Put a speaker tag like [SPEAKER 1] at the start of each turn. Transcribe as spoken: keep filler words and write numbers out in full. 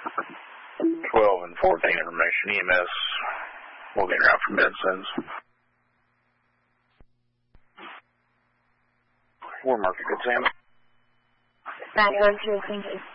[SPEAKER 1] twelve and fourteen information. E M S will get around for medicines. War market, good Sam.
[SPEAKER 2] Back on to thank you.